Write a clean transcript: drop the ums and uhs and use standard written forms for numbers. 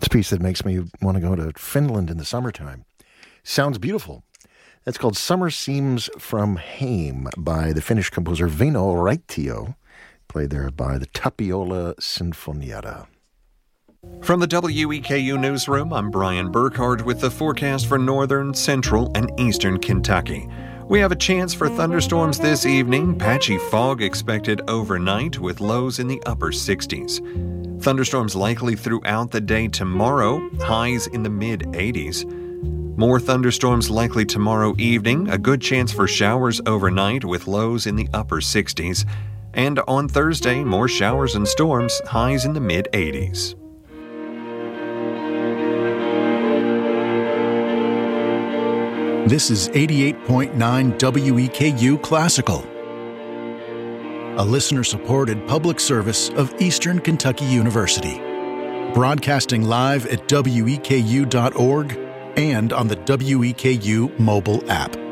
a piece that makes me want to go to Finland in the summertime. Sounds beautiful. That's called Summer Seems from Heim by the Finnish composer Väinö Raitio, played there by the Tapiola Sinfonietta. From the WEKU Newsroom, I'm Brian Burkhardt with the forecast for northern, central, and eastern Kentucky. We have a chance for thunderstorms this evening, patchy fog expected overnight with lows in the upper 60s. Thunderstorms likely throughout the day tomorrow, highs in the mid-80s. More thunderstorms likely tomorrow evening, a good chance for showers overnight with lows in the upper 60s. And on Thursday, more showers and storms, highs in the mid-80s. This is 88.9 WEKU Classical, a listener-supported public service of Eastern Kentucky University. Broadcasting live at weku.org and on the WEKU mobile app.